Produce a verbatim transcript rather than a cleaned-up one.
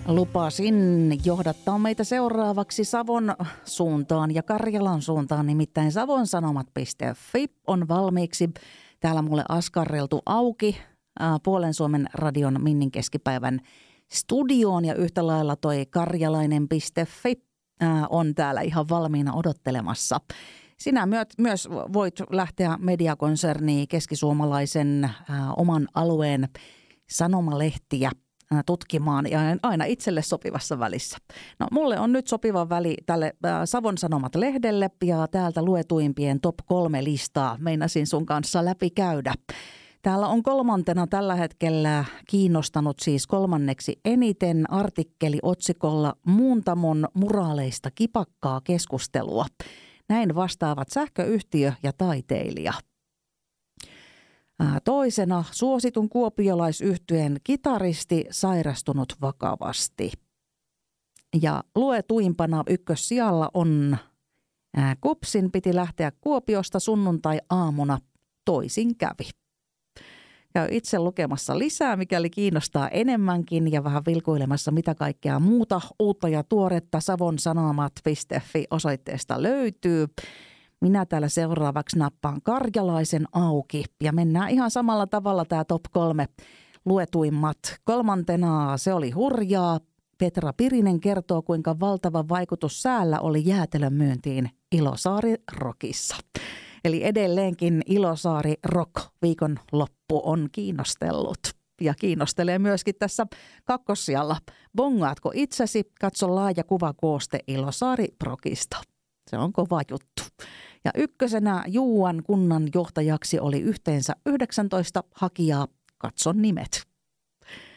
Lupasin johdattaa meitä seuraavaksi Savon suuntaan ja Karjalan suuntaan, nimittäin savonsanomat piste fi on valmiiksi täällä mulle askarreltu auki ää, Puolen Suomen radion Minnin keskipäivän studioon ja yhtä lailla toi karjalainen piste fi ää, on täällä ihan valmiina odottelemassa. Sinä myös voit lähteä mediakonserniin keskisuomalaisen ää, oman alueen sanomalehtiä tutkimaan ja aina itselle sopivassa välissä. No mulle on nyt sopiva väli tälle Savon Sanomat-lehdelle ja täältä luetuimpien top kolme listaa meinasin sun kanssa läpi käydä. Täällä on kolmantena tällä hetkellä kiinnostanut siis kolmanneksi eniten artikkeli otsikolla Muuntamon muraaleista kipakkaa keskustelua. Näin vastaavat sähköyhtiö ja taiteilija. Toisena suositun kuopiolaisyhtyeen kitaristi sairastunut vakavasti. Ja luetuimpana ykkössijalla on ää, Kupsin piti lähteä Kuopiosta sunnuntai-aamuna, toisin kävi. Käy itse lukemassa lisää, mikäli kiinnostaa enemmänkin ja vähän vilkuilemassa mitä kaikkea muuta uutta ja tuoretta savonsanomat piste fi osoitteesta löytyy. Minä täällä seuraavaksi nappaan karjalaisen auki ja mennään ihan samalla tavalla tämä top kolme luetuimmat. Kolmantena se oli hurjaa. Petra Pirinen kertoo, kuinka valtava vaikutus säällä oli jäätelön myyntiin Ilosaari Rockissa. Eli edelleenkin Ilosaari Rock viikon loppu on kiinnostellut ja kiinnostelee myöskin tässä kakkossijalla. Bongaatko itsesi? Katso laaja kuvakooste Ilosaari Rockista. Se on kova juttu. Ja ykkösenä Juuan kunnan johtajaksi oli yhteensä yhdeksäntoista hakijaa. Katso nimet.